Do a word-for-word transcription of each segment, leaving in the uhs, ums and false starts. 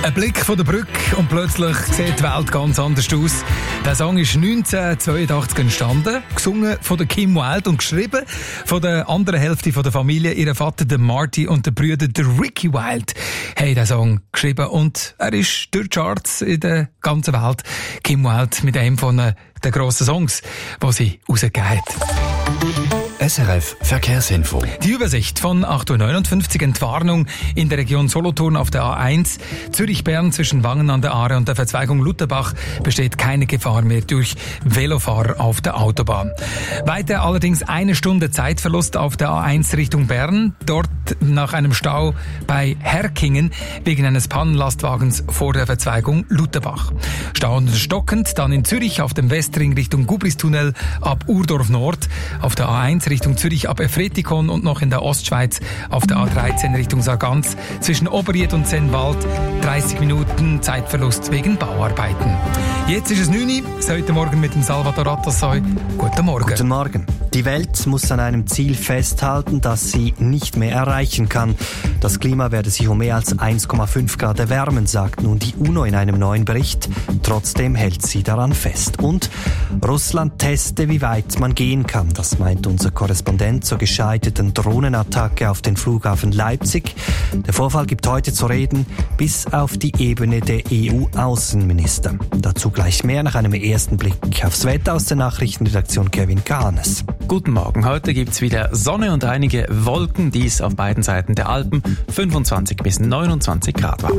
Ein Blick von der Brücke und plötzlich sieht die Welt ganz anders aus. Der Song ist neunzehnhundertzweiundachtzig entstanden, gesungen von der Kim Wilde und geschrieben von der anderen Hälfte der Familie, ihrem Vater, der Marty, und der Brüder, der Ricky Wilde, haben den Song geschrieben und er ist durch die Charts in der ganzen Welt. Kim Wilde mit einem von den grossen Songs, die sie rausgegeben hat. S R F Verkehrsinfo. Die Übersicht von acht Uhr neunundfünfzig, Entwarnung in der Region Solothurn auf der A eins. Zürich-Bern zwischen Wangen an der Aare und der Verzweigung Lutherbach besteht keine Gefahr mehr durch Velofahrer auf der Autobahn. Weiter allerdings eine Stunde Zeitverlust auf der A eins Richtung Bern. Dort nach einem Stau bei Herkingen wegen eines Pannenlastwagens vor der Verzweigung Lutherbach. Stau stockend dann in Zürich auf dem Westring Richtung Gubristunnel ab Urdorf Nord, auf der A eins Richtung Zürich ab Efretikon und noch in der Ostschweiz auf der A dreizehn Richtung Sargans zwischen Oberried und Sennwald dreißig Minuten Zeitverlust wegen Bauarbeiten. Jetzt ist es neun Uhr, heute Morgen mit dem Salvatore Atassoy. Guten Morgen. Guten Morgen. Die Welt muss an einem Ziel festhalten, das sie nicht mehr erreichen kann. Das Klima werde sich um mehr als eins Komma fünf Grad erwärmen, sagt nun die UNO in einem neuen Bericht. Trotzdem hält sie daran fest. Und Russland teste, wie weit man gehen kann. Das meint unser Korrespondent zur gescheiterten Drohnenattacke auf den Flughafen Leipzig. Der Vorfall gibt heute zu reden bis auf die Ebene der E U-Außenminister. Dazu gleich mehr nach einem ersten Blick aufs Wetter aus der Nachrichtenredaktion Kevin Kahnes. Guten Morgen. Heute gibt's wieder Sonne und einige Wolken. Dies auf beiden Seiten der Alpen. fünfundzwanzig bis neunundzwanzig Grad warm.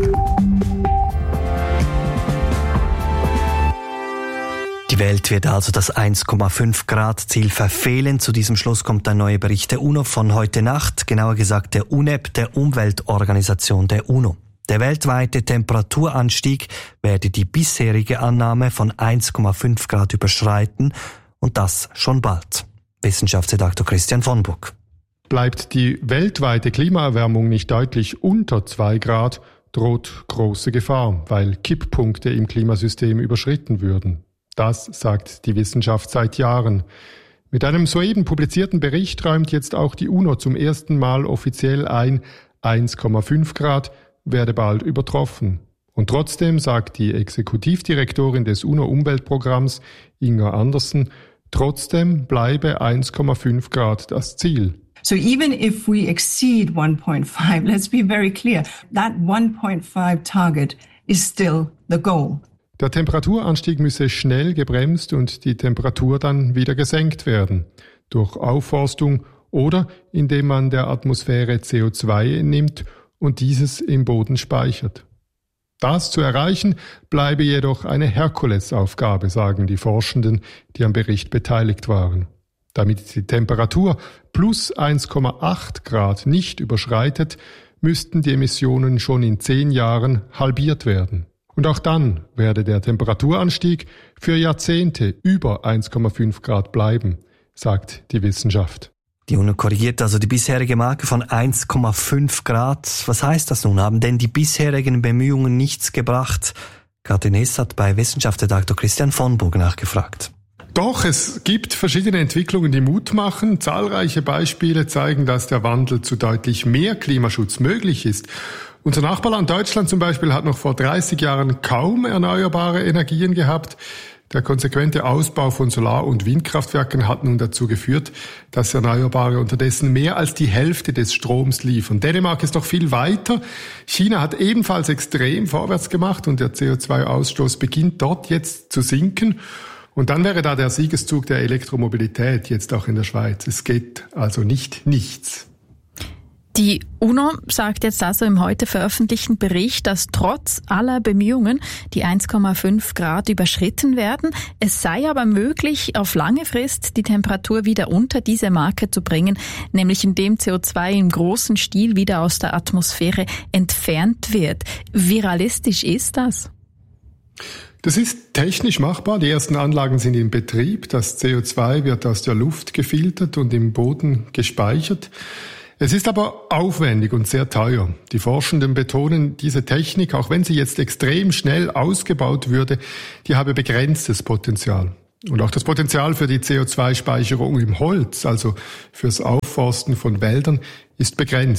Die Welt wird also das eins Komma fünf Grad Ziel verfehlen. Zu diesem Schluss kommt ein neuer Bericht der UNO von heute Nacht, genauer gesagt der U N E P, der Umweltorganisation der UNO. Der weltweite Temperaturanstieg werde die bisherige Annahme von eins Komma fünf Grad überschreiten und das schon bald. Wissenschaftsredaktor Christian von Buck. Bleibt die weltweite Klimaerwärmung nicht deutlich unter zwei Grad, droht große Gefahr, weil Kipppunkte im Klimasystem überschritten würden. Das sagt die Wissenschaft seit Jahren. Mit einem soeben publizierten Bericht räumt jetzt auch die UNO zum ersten Mal offiziell ein, eins Komma fünf Grad werde bald übertroffen. Und trotzdem sagt die Exekutivdirektorin des UNO-Umweltprogramms, Inga Andersen, trotzdem bleibe eins Komma fünf Grad das Ziel. So even if we exceed one point five, let's be very clear, that one point five target is still the goal. Der Temperaturanstieg müsse schnell gebremst und die Temperatur dann wieder gesenkt werden. Durch Aufforstung oder indem man der Atmosphäre C O zwei entnimmt und dieses im Boden speichert. Das zu erreichen, bleibe jedoch eine Herkulesaufgabe, sagen die Forschenden, die am Bericht beteiligt waren. Damit die Temperatur plus eins Komma acht Grad nicht überschreitet, müssten die Emissionen schon in zehn Jahren halbiert werden. Und auch dann werde der Temperaturanstieg für Jahrzehnte über eins Komma fünf Grad bleiben, sagt die Wissenschaft. Die UNO korrigiert also die bisherige Marke von eins Komma fünf Grad. Was heißt das nun? Haben denn die bisherigen Bemühungen nichts gebracht? Katrin Hess hat bei Wissenschaftsredaktor Christian von Burg nachgefragt. Doch, es gibt verschiedene Entwicklungen, die Mut machen. Zahlreiche Beispiele zeigen, dass der Wandel zu deutlich mehr Klimaschutz möglich ist. Unser Nachbarland Deutschland zum Beispiel hat noch vor dreißig Jahren kaum erneuerbare Energien gehabt. Der konsequente Ausbau von Solar- und Windkraftwerken hat nun dazu geführt, dass Erneuerbare unterdessen mehr als die Hälfte des Stroms liefern. Dänemark ist noch viel weiter. China hat ebenfalls extrem vorwärts gemacht und der C O zwei Ausstoß beginnt dort jetzt zu sinken. Und dann wäre da der Siegeszug der Elektromobilität jetzt auch in der Schweiz. Es geht also nicht nichts. Die UNO sagt jetzt also im heute veröffentlichten Bericht, dass trotz aller Bemühungen die eins Komma fünf Grad überschritten werden. Es sei aber möglich, auf lange Frist die Temperatur wieder unter diese Marke zu bringen, nämlich indem C O zwei im großen Stil wieder aus der Atmosphäre entfernt wird. Wie realistisch ist das? Das ist technisch machbar. Die ersten Anlagen sind in Betrieb. Das C O zwei wird aus der Luft gefiltert und im Boden gespeichert. Es ist aber aufwendig und sehr teuer. Die Forschenden betonen, diese Technik, auch wenn sie jetzt extrem schnell ausgebaut würde, die habe begrenztes Potenzial. Und auch das Potenzial für die C O zwei Speicherung im Holz, also fürs Aufforsten von Wäldern, ist begrenzt.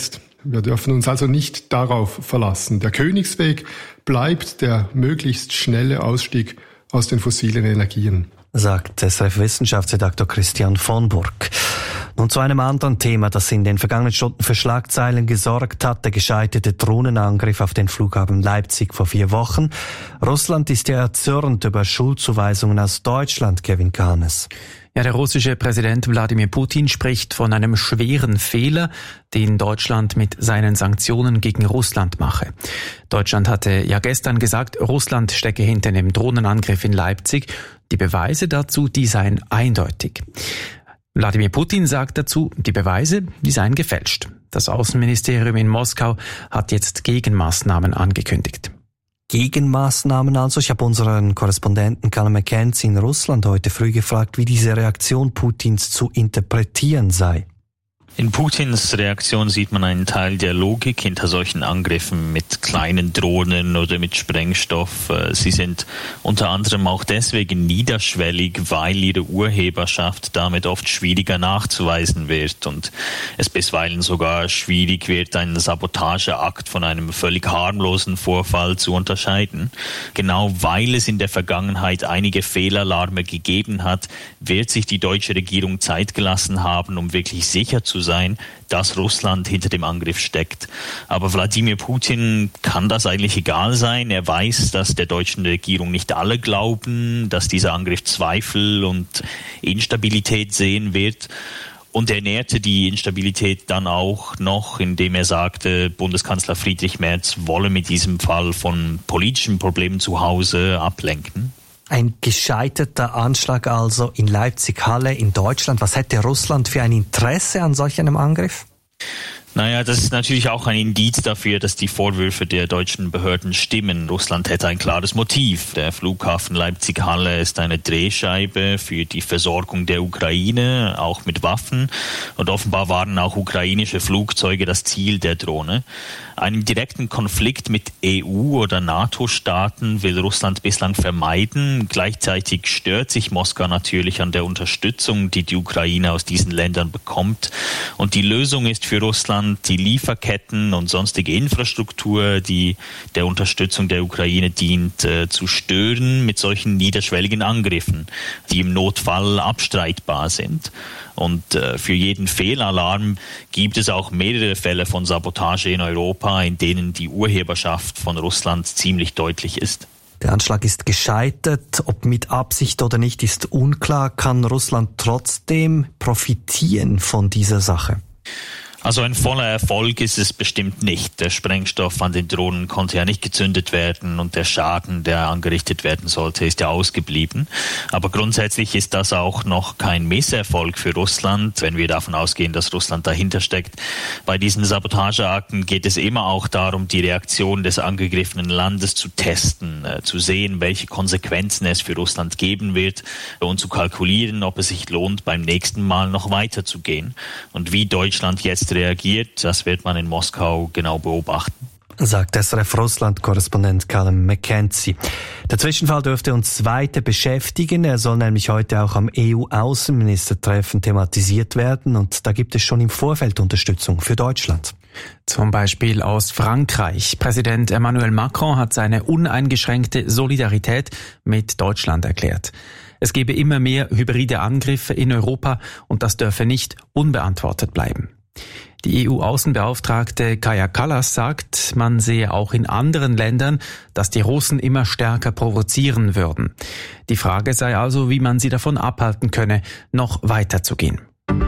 Wir dürfen uns also nicht darauf verlassen. Der Königsweg bleibt der möglichst schnelle Ausstieg aus den fossilen Energien, sagt S R F-Wissenschaftsredaktor Christian von Burg. Nun zu einem anderen Thema, das in den vergangenen Stunden für Schlagzeilen gesorgt hat, der gescheiterte Drohnenangriff auf den Flughafen Leipzig vor vier Wochen. Russland ist ja erzürnt über Schuldzuweisungen aus Deutschland, Kevin Kahnes. Ja, der russische Präsident Wladimir Putin spricht von einem schweren Fehler, den Deutschland mit seinen Sanktionen gegen Russland mache. Deutschland hatte ja gestern gesagt, Russland stecke hinter dem Drohnenangriff in Leipzig. Die Beweise dazu, die seien eindeutig. Wladimir Putin sagt dazu, die Beweise, die seien gefälscht. Das Außenministerium in Moskau hat jetzt Gegenmaßnahmen angekündigt. Gegenmaßnahmen also. Ich habe unseren Korrespondenten Callum McKenzie in Russland heute früh gefragt, wie diese Reaktion Putins zu interpretieren sei. In Putins Reaktion sieht man einen Teil der Logik hinter solchen Angriffen mit kleinen Drohnen oder mit Sprengstoff. Sie sind unter anderem auch deswegen niederschwellig, weil ihre Urheberschaft damit oft schwieriger nachzuweisen wird und es bisweilen sogar schwierig wird, einen Sabotageakt von einem völlig harmlosen Vorfall zu unterscheiden. Genau weil es in der Vergangenheit einige Fehlalarme gegeben hat, wird sich die deutsche Regierung Zeit gelassen haben, um wirklich sicher zu sein, sein, dass Russland hinter dem Angriff steckt. Aber Wladimir Putin kann das eigentlich egal sein. Er weiß, dass der deutschen Regierung nicht alle glauben, dass dieser Angriff Zweifel und Instabilität sehen wird. Und er nährte die Instabilität dann auch noch, indem er sagte, Bundeskanzler Friedrich Merz wolle mit diesem Fall von politischen Problemen zu Hause ablenken. Ein gescheiterter Anschlag also in Leipzig-Halle in Deutschland. Was hätte Russland für ein Interesse an solch einem Angriff? Naja, das ist natürlich auch ein Indiz dafür, dass die Vorwürfe der deutschen Behörden stimmen. Russland hätte ein klares Motiv. Der Flughafen Leipzig-Halle ist eine Drehscheibe für die Versorgung der Ukraine, auch mit Waffen. Und offenbar waren auch ukrainische Flugzeuge das Ziel der Drohne. Einen direkten Konflikt mit E U- oder NATO-Staaten will Russland bislang vermeiden. Gleichzeitig stört sich Moskau natürlich an der Unterstützung, die die Ukraine aus diesen Ländern bekommt. Und die Lösung ist für Russland, die Lieferketten und sonstige Infrastruktur, die der Unterstützung der Ukraine dient, äh, zu stören mit solchen niederschwelligen Angriffen, die im Notfall abstreitbar sind. Und äh, für jeden Fehlalarm gibt es auch mehrere Fälle von Sabotage in Europa, in denen die Urheberschaft von Russland ziemlich deutlich ist. Der Anschlag ist gescheitert. Ob mit Absicht oder nicht, ist unklar. Kann Russland trotzdem profitieren von dieser Sache? Also ein voller Erfolg ist es bestimmt nicht. Der Sprengstoff an den Drohnen konnte ja nicht gezündet werden und der Schaden, der angerichtet werden sollte, ist ja ausgeblieben. Aber grundsätzlich ist das auch noch kein Misserfolg für Russland, wenn wir davon ausgehen, dass Russland dahinter steckt. Bei diesen Sabotageakten geht es immer auch darum, die Reaktion des angegriffenen Landes zu testen, äh, zu sehen, welche Konsequenzen es für Russland geben wird und zu kalkulieren, ob es sich lohnt, beim nächsten Mal noch weiterzugehen. Und wie Deutschland jetzt reagiert, das wird man in Moskau genau beobachten. Sagt S R F-Russland-Korrespondent Callum McKenzie. Der Zwischenfall dürfte uns weiter beschäftigen. Er soll nämlich heute auch am E U-Außenministertreffen thematisiert werden und da gibt es schon im Vorfeld Unterstützung für Deutschland. Zum Beispiel aus Frankreich. Präsident Emmanuel Macron hat seine uneingeschränkte Solidarität mit Deutschland erklärt. Es gebe immer mehr hybride Angriffe in Europa und das dürfe nicht unbeantwortet bleiben. Die E U-Außenbeauftragte Kaja Kallas sagt, man sehe auch in anderen Ländern, dass die Russen immer stärker provozieren würden. Die Frage sei also, wie man sie davon abhalten könne, noch weiterzugehen.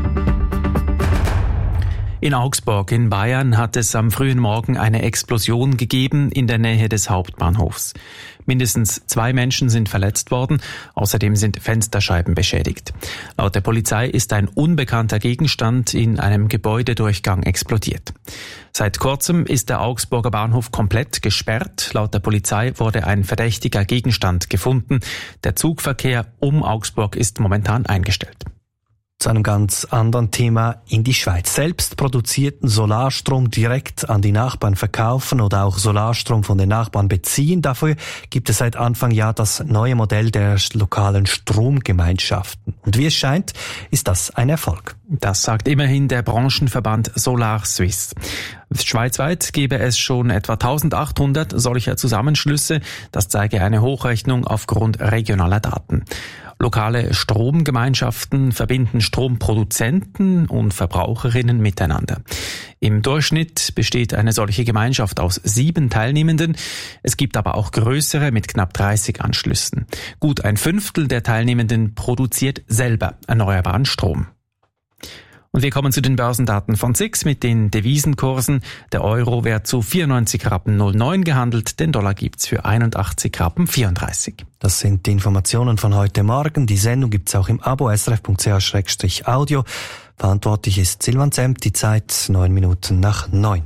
In Augsburg in Bayern hat es am frühen Morgen eine Explosion gegeben in der Nähe des Hauptbahnhofs. Mindestens zwei Menschen sind verletzt worden, außerdem sind Fensterscheiben beschädigt. Laut der Polizei ist ein unbekannter Gegenstand in einem Gebäudedurchgang explodiert. Seit kurzem ist der Augsburger Bahnhof komplett gesperrt. Laut der Polizei wurde ein verdächtiger Gegenstand gefunden. Der Zugverkehr um Augsburg ist momentan eingestellt. Zu einem ganz anderen Thema in die Schweiz. Selbst produzierten Solarstrom direkt an die Nachbarn verkaufen oder auch Solarstrom von den Nachbarn beziehen. Dafür gibt es seit Anfang Jahr das neue Modell der lokalen Stromgemeinschaften. Und wie es scheint, ist das ein Erfolg. Das sagt immerhin der Branchenverband Solar Suisse. Schweizweit gebe es schon etwa eintausendachthundert solcher Zusammenschlüsse. Das zeige eine Hochrechnung aufgrund regionaler Daten. Lokale Stromgemeinschaften verbinden Stromproduzenten und Verbraucherinnen miteinander. Im Durchschnitt besteht eine solche Gemeinschaft aus sieben Teilnehmenden. Es gibt aber auch größere mit knapp dreißig Anschlüssen. Gut ein Fünftel der Teilnehmenden produziert selber erneuerbaren Strom. Und wir kommen zu den Börsendaten von S I X mit den Devisenkursen. Der Euro wird zu vierundneunzig Rappen null neun gehandelt, den Dollar gibt's für einundachtzig Rappen vierunddreißig. Das sind die Informationen von heute Morgen. Die Sendung gibt's auch im Abo s r f punkt c h slash audio. Verantwortlich ist Silvan Zemp, die Zeit neun Minuten nach neun.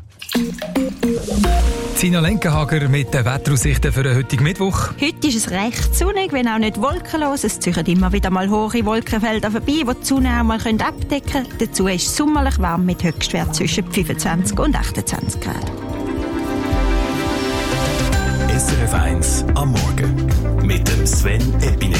Sina Lenkenhager mit den Wetteraussichten für den heutigen Mittwoch. Heute ist es recht sonnig, wenn auch nicht wolkenlos. Es ziehen immer wieder mal hohe Wolkenfelder vorbei, die die Sonne auch mal abdecken können. Dazu ist es sommerlich warm mit Höchstwert zwischen fünfundzwanzig und achtundzwanzig Grad. S R F eins am Morgen mit dem Sven Epine.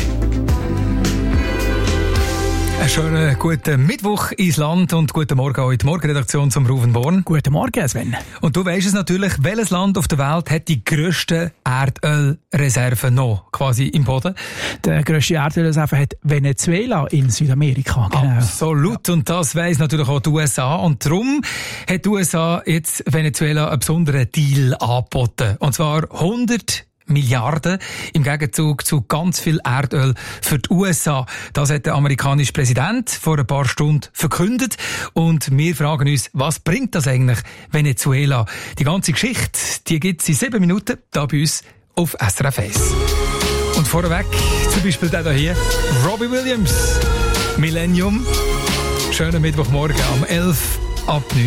Einen schönen guten Mittwoch ins Land und guten Morgen auch in die Morgenredaktion zum Rufen Born. Guten Morgen, Sven. Und du weisst es natürlich, welches Land auf der Welt hat die grössten Erdölreserven noch quasi im Boden? Der grösste Erdölreserve hat Venezuela in Südamerika. Genau. Absolut. Und das weiss natürlich auch die U S A. Und darum hat die U S A jetzt Venezuela einen besonderen Deal angeboten. Und zwar hundert Milliarden im Gegenzug zu ganz viel Erdöl für die U S A. Das hat der amerikanische Präsident vor ein paar Stunden verkündet. Und wir fragen uns, was bringt das eigentlich Venezuela? Die ganze Geschichte, die gibt es in sieben Minuten da bei uns auf S R F eins. Und vorweg zum Beispiel der hier, Robbie Williams, Millennium. Schönen Mittwochmorgen am elf ab neun.